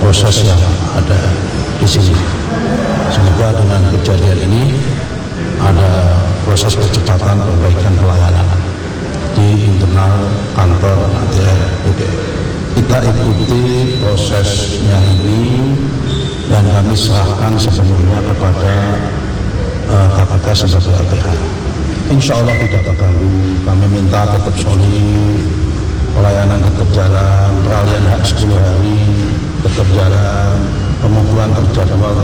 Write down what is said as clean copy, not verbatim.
proses yang ada di sini. Semoga dengan kejadian ini ada proses percepatan perbaikan pelayanan di internal kantor ATR BPN. Kita ikuti prosesnya ini dan kami serahkan sepenuhnya kepada KPK sebagai LPH. Insya Allah tidak terganggu. Kami minta tetap solid, pelayanan tetap jalan, peralihan hak 10 hari tetap jalan, pengumpulan terjadwal